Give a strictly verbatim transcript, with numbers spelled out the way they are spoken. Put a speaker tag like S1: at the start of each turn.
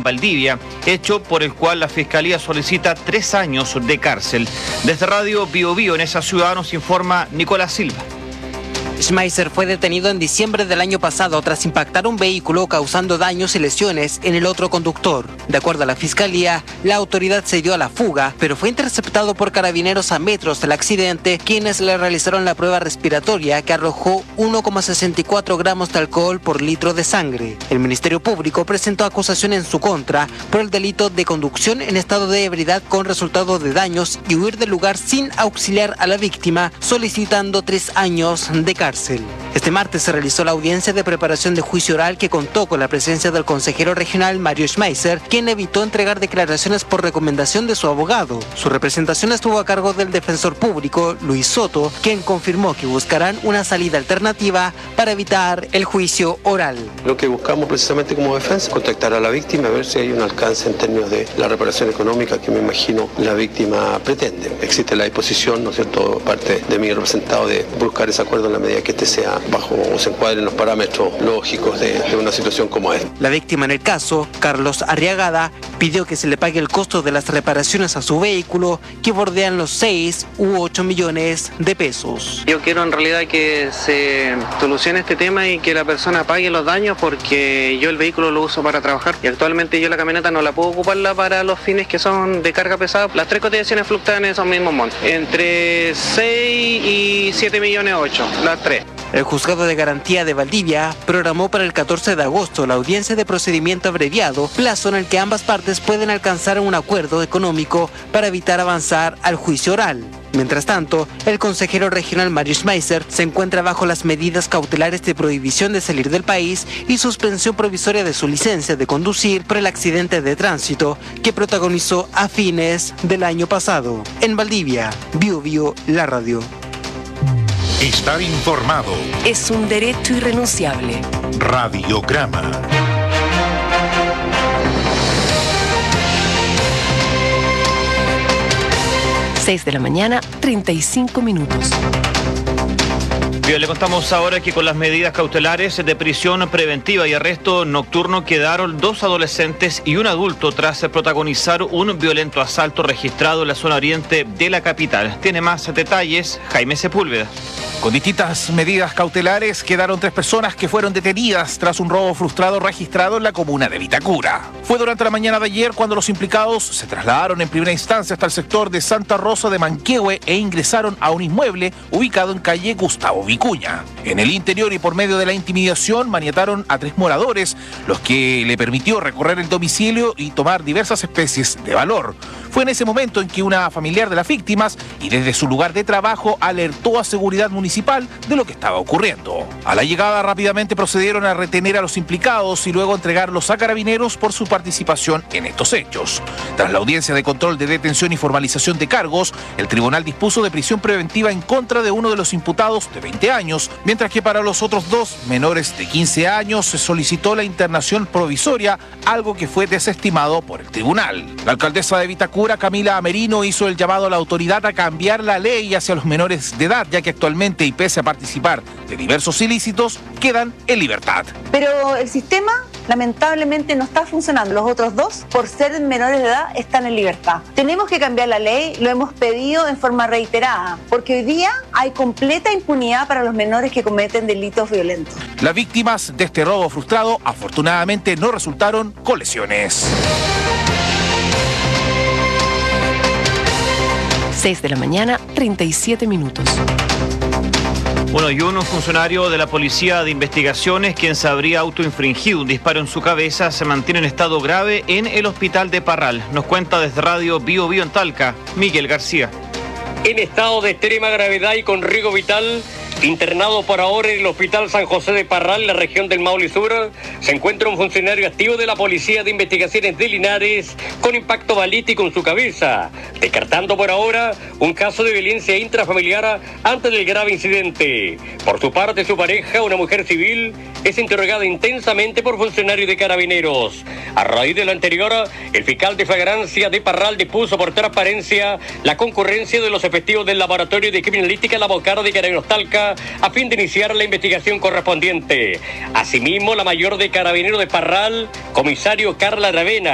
S1: Valdivia, hecho por el cual la Fiscalía solicita tres años de cárcel. Desde Radio Bio Bio en esa ciudad nos informa Nicolás Silva.
S2: Schmeiser fue detenido en diciembre del año pasado tras impactar un vehículo causando daños y lesiones en el otro conductor. De acuerdo a la fiscalía, la autoridad se dio a la fuga, pero fue interceptado por carabineros a metros del accidente, quienes le realizaron la prueba respiratoria que arrojó uno coma sesenta y cuatro gramos de alcohol por litro de sangre. El Ministerio Público presentó acusación en su contra por el delito de conducción en estado de ebriedad con resultado de daños y huir del lugar sin auxiliar a la víctima, solicitando tres años de cárcel. Este martes se realizó la audiencia de preparación de juicio oral que contó con la presencia del consejero regional Mario Schmeiser, quien evitó entregar declaraciones por recomendación de su abogado. Su representación estuvo a cargo del defensor público Luis Soto, quien confirmó que buscarán una salida alternativa para evitar el juicio oral.
S3: Lo que buscamos precisamente como defensa, contactar a la víctima, a ver si hay un alcance en términos de la reparación económica que me imagino la víctima pretende. Existe la disposición, ¿no es cierto?, parte de mi representado de buscar ese acuerdo en la medida que este sea bajo o se encuadre en los parámetros lógicos de, de una situación como esta.
S2: La víctima en el caso, Carlos Arriagada, pidió que se le pague el costo de las reparaciones a su vehículo, que bordean los seis u ocho millones de pesos.
S4: Yo quiero en realidad que se solucione este tema y que la persona pague los daños, porque yo el vehículo lo uso para trabajar y actualmente yo la camioneta no la puedo ocuparla para los fines que son de carga pesada. Las tres cotizaciones fluctúan en esos mismos montos, entre seis y siete millones ocho, las tres.
S2: El Juzgado de Garantía de Valdivia programó para el catorce de agosto la audiencia de procedimiento abreviado, plazo en el que ambas partes pueden alcanzar un acuerdo económico para evitar avanzar al juicio oral. Mientras tanto, el consejero regional Mario Schmeiser se encuentra bajo las medidas cautelares de prohibición de salir del país y suspensión provisoria de su licencia de conducir por el accidente de tránsito que protagonizó a fines del año pasado. En Valdivia, Bio Bio, la radio.
S5: Estar informado
S6: es un derecho irrenunciable.
S5: Radiograma.
S6: seis de la mañana, treinta y cinco minutos.
S1: Bien, le contamos ahora que con las medidas cautelares de prisión preventiva y arresto nocturno quedaron dos adolescentes y un adulto tras protagonizar un violento asalto registrado en la zona oriente de la capital. Tiene más detalles Jaime Sepúlveda.
S7: Con distintas medidas cautelares quedaron tres personas que fueron detenidas tras un robo frustrado registrado en la comuna de Vitacura. Fue durante la mañana de ayer cuando los implicados se trasladaron en primera instancia hasta el sector de Santa Rosa de Manquehue e ingresaron a un inmueble ubicado en calle Gustavo Vicuña. En el interior y por medio de la intimidación maniataron a tres moradores, los que le permitió recorrer el domicilio y tomar diversas especies de valor. Fue en ese momento en que una familiar de las víctimas y desde su lugar de trabajo alertó a seguridad municipal de lo que estaba ocurriendo. A la llegada rápidamente procedieron a retener a los implicados y luego entregarlos a carabineros por su participación en estos hechos. Tras la audiencia de control de detención y formalización de cargos, el tribunal dispuso de prisión preventiva en contra de uno de los imputados de veinte años, mientras que para los otros dos menores de quince años se solicitó la internación provisoria, algo que fue desestimado por el tribunal. La alcaldesa de Vitacura, Camila Amerino, hizo el llamado a la autoridad a cambiar la ley hacia los menores de edad, ya que actualmente y pese a participar de diversos ilícitos, quedan en libertad.
S8: Pero el sistema lamentablemente no está funcionando. Los otros dos, por ser menores de edad, están en libertad. Tenemos que cambiar la ley, lo hemos pedido en forma reiterada, porque hoy día hay completa impunidad para los menores que cometen delitos violentos.
S7: Las víctimas de este robo frustrado afortunadamente no resultaron con lesiones.
S6: seis de la mañana, treinta y siete minutos.
S1: Bueno, y un funcionario de la Policía de Investigaciones, quien se habría autoinfringido un disparo en su cabeza, se mantiene en estado grave en el hospital de Parral. Nos cuenta desde Radio Bio Bio en Talca, Miguel García.
S9: En estado de extrema gravedad y con riesgo vital, internado por ahora en el Hospital San José de Parral, en la región del Maule Sur, se encuentra un funcionario activo de la Policía de Investigaciones de Linares con impacto balístico en su cabeza, descartando por ahora un caso de violencia intrafamiliar antes del grave incidente. Por su parte, su pareja, una mujer civil, es interrogada intensamente por funcionarios de Carabineros. A raíz de lo anterior, el fiscal de flagrancia de Parral dispuso por transparencia la concurrencia de los efectivos del Laboratorio de Criminalística La Bocara de Carabineros Talca a fin de iniciar la investigación correspondiente. Asimismo, la mayor de Carabineros de Parral, comisario Carla Aravena,